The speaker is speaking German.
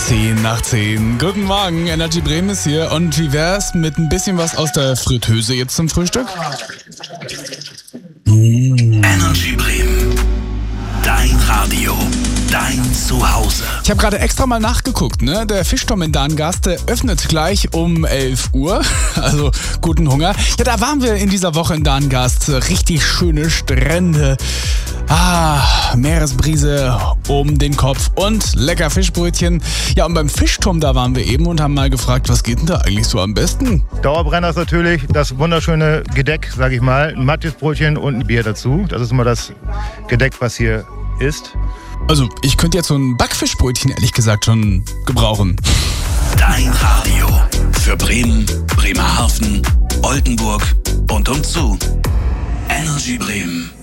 10 nach 10. Guten Morgen, Energy Bremen ist hier. Und wie wär's mit ein bisschen was aus der Fritteuse jetzt zum Frühstück? Energy Bremen. Dein Radio. Dein Zuhause. Ich habe gerade extra mal nachgeguckt, ne? Der Fischturm in Dahngast, der öffnet gleich um 11 Uhr. Also guten Hunger. Ja, da waren wir in dieser Woche in Dahngast. Richtig schöne Strände. Meeresbrise um den Kopf und lecker Fischbrötchen. Ja, und beim Fischturm, da waren wir eben und haben mal gefragt, was geht denn da eigentlich so am besten? Dauerbrenner ist natürlich das wunderschöne Gedeck, sag ich mal. Ein Matjesbrötchen und ein Bier dazu. Das ist immer das Gedeck, was hier ist. Also, ich könnte jetzt so ein Backfischbrötchen ehrlich gesagt schon gebrauchen. Dein Radio. Für Bremen, Bremerhaven, Oldenburg und umzu. Energy Bremen.